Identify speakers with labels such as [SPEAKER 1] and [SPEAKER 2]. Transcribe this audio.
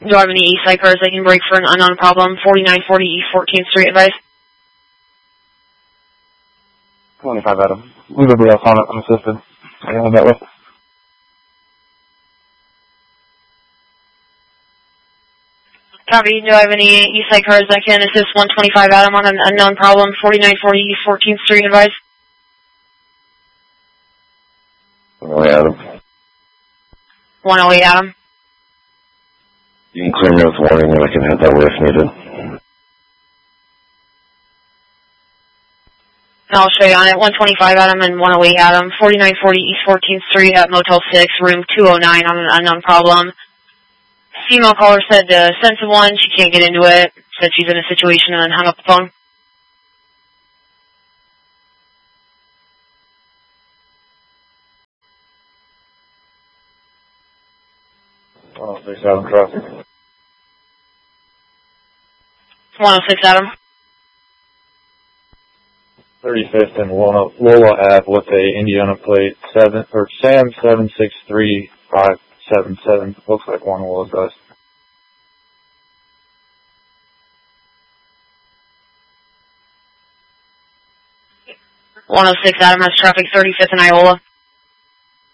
[SPEAKER 1] Do I have any east side cars I can break for an unknown problem? 4940 East 14th Street, advice.
[SPEAKER 2] 25 Adam. Leave everybody else on it, unassisted. I have that with.
[SPEAKER 1] Copy. Do I have any east side cars that can assist 125 Adam on an unknown problem? 4940 East 14th Street, advice.
[SPEAKER 3] 108 Adam.
[SPEAKER 1] 108 Adam.
[SPEAKER 3] You can clear me with warning and I can head that way if needed.
[SPEAKER 1] I'll show you on it. 125 Adam and 108 Adam. 4940 East 14th Street at Motel 6, room 209 on an unknown problem. Female caller said to send someone. She can't get into it. Said she's in a situation and then hung up the phone.
[SPEAKER 2] Oh, 6 Adam traffic.
[SPEAKER 1] 106 Adam.
[SPEAKER 2] 35th and Lola Ave with a Indiana plate Sam 763577. Looks like one of Lola's guys.
[SPEAKER 1] 106 Adam has traffic 35th and Iola.